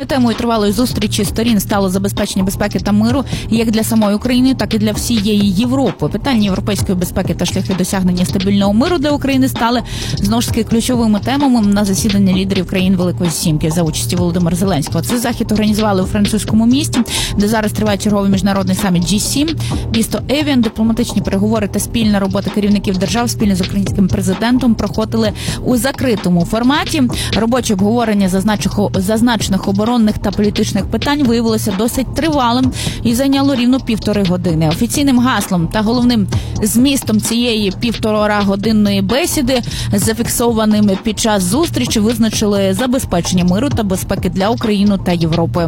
Головною темою тривалої зустрічі сторін стало забезпечення безпеки та миру як для самої України, так і для всієї Європи. Питання європейської безпеки та шляхи досягнення стабільного миру для України стали знову ж таки ключовими темами на засіданні лідерів країн Великої Сімки за участі Володимира Зеленського. Цей захід організували у французькому місті, де зараз триває черговий міжнародний саміт G7. Місто Евіан, дипломатичні переговори та спільна робота керівників держав спільно з українським президентом проходили у закритому форматі. Робоче обговорення зазначених оборонних та політичних питань виявилося досить тривалим і зайняло рівно 1,5 години. Офіційним гаслом та головним змістом цієї 1,5-годинної бесіди, зафіксованими під час зустрічі, визначили забезпечення миру та безпеки для України та Європи.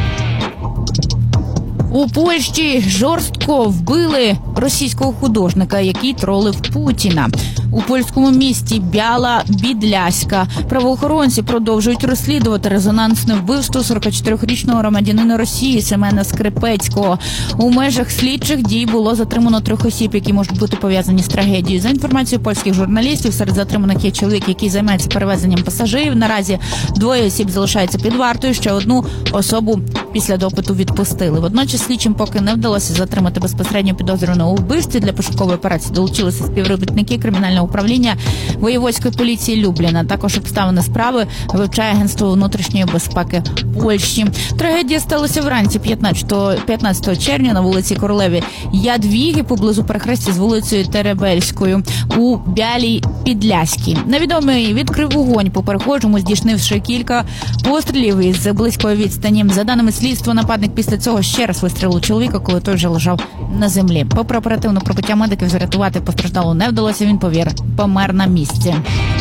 У Польщі жорстко вбили російського художника, який тролив Путіна. У польському місті Біала-Підляська правоохоронці продовжують розслідувати резонансне вбивство 44-річного громадянина Росії Семена Скрипецького. У межах слідчих дій було затримано 3 осіб, які можуть бути пов'язані з трагедією. За інформацією польських журналістів, серед затриманих є чоловік, який займається перевезенням пасажирів. Наразі 2 осіб залишаються під вартою, ще 1 особу після допиту відпустили. Водночас слідчим поки не вдалося затримати безпосередньо підозрюваного у вбивстві. Для пошукової операції долучилися співробітники кримінального управління воєводської поліції Любліна. Також обставини справи вивчає Агентство внутрішньої безпеки Польщі. Трагедія сталася вранці 15 червня на вулиці Королеви Ядвіги поблизу перехрестя з вулицею Теребельською у Бялій Підляській. Невідомий відкрив вогонь по перехожому, здійснивши кілька пострілів із близької відстані. За даними слідства, нападник після цього ще раз вистрілив чоловіка, коли той вже лежав на землі. Попри оперативне прибуття медиків, зарятувати постраждалого не вдалося, він помер на місці.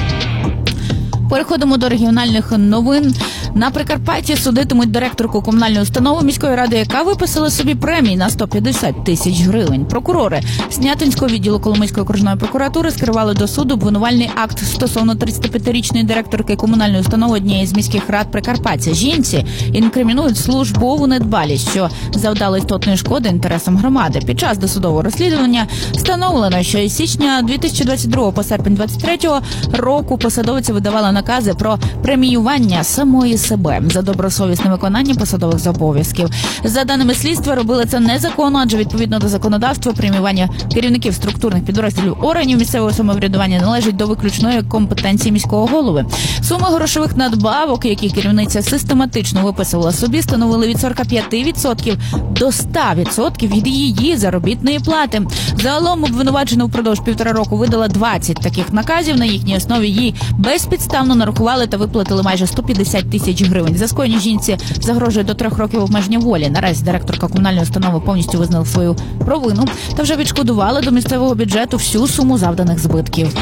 Переходимо до регіональних новин. На Прикарпатті судитимуть директорку комунальної установи міської ради, яка виписала собі премії на 150 тисяч гривень. Прокурори Снятинського відділу Коломийської окружної прокуратури скерували до суду обвинувальний акт стосовно 35-річної директорки комунальної установи однієї з міських рад Прикарпаття. Жінці інкримінують службову недбалість, що завдала істотної шкоди інтересам громади. Під час досудового розслідування встановлено, що із січня 2022 по серпень 2023 року посадовиця видавала накази про преміювання самої себе за добросовісне виконання посадових обов'язків. За даними слідства, робили це незаконно, адже відповідно до законодавства преміювання керівників структурних підрозділів органів місцевого самоврядування належить до виключної компетенції міського голови. Суми грошових надбавок, які керівниця систематично виписувала собі, становили від 45% до 100% від її заробітної плати. Загалом обвинувачена впродовж 1,5 року видала 20 таких наказів. На їхній основі їй безпідставно нарахували та виплатили майже 150 тисяч гривень. За скоєння жінці загрожує до 3 років обмеження волі. Наразі директорка комунальної установи повністю визнала свою провину та вже відшкодувала до місцевого бюджету всю суму завданих збитків.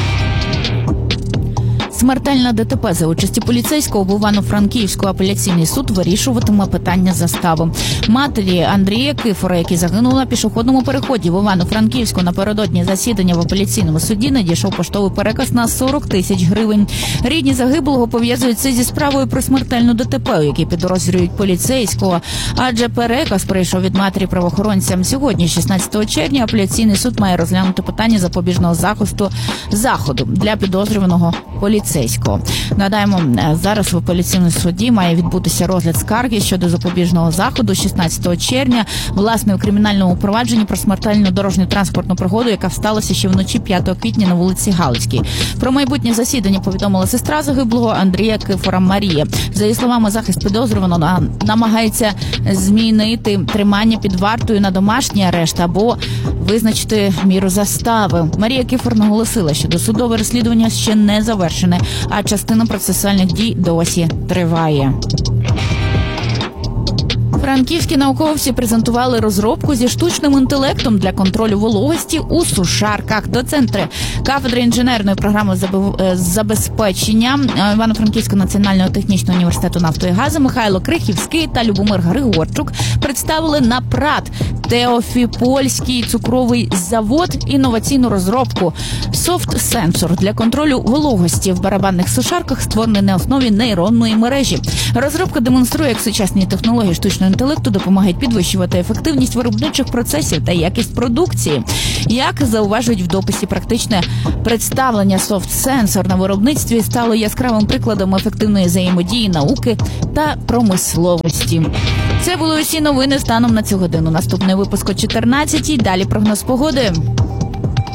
Смертельна ДТП за участі поліцейського в Івано-Франківську. Апеляційний суд вирішуватиме питання застави. Матері Андрія Кифора, який загинув на пішохідному переході в Івано-Франківську напередодні засідання в апеляційному суді, надійшов поштовий переказ на 40 тисяч гривень. Рідні загиблого пов'язують це зі справою про смертельну ДТП, у якій підозрюють поліцейського, адже переказ прийшов від матері правоохоронцям. Сьогодні, 16 червня, апеляційний суд має розглянути питання запобіжного заходу для підозрюваного поліцейського. Нагадаємо, зараз в апеляційному суді має відбутися розгляд скарги щодо запобіжного заходу 16 червня, власне, у кримінальному провадженні про смертельну дорожню транспортну пригоду, яка сталася ще вночі 5 квітня на вулиці Галицькій. Про майбутнє засідання повідомила сестра загиблого Андрія Кифора Марія. За її словами, захист підозрюваного намагається змінити тримання під вартою на домашній арешт або визначити міру застави. Марія Кифор наголосила, що досудове розслідування ще не завершене, а частина процесуальних дій досі триває. Франківські науковці презентували розробку зі штучним інтелектом для контролю вологості у сушарках. Доцентри кафедри інженерної програми забезпечення Івано-Франківського національного технічного університету нафти і газу Михайло Крихівський та Любомир Григорчук представили на ПРАТ Теофіпольський цукровий завод інноваційну розробку. Софт-сенсор для контролю вологості в барабанних сушарках створений на основі нейронної мережі. Розробка демонструє, як сучасні технології штучного інтелекту допомагають підвищувати ефективність виробничих процесів та якість продукції. Як зауважують в дописі, практичне представлення софт-сенсор на виробництві стало яскравим прикладом ефективної взаємодії науки та промисловості. Це були усі новини станом на цю годину. Наступний випуск о 14-й. Далі прогноз погоди.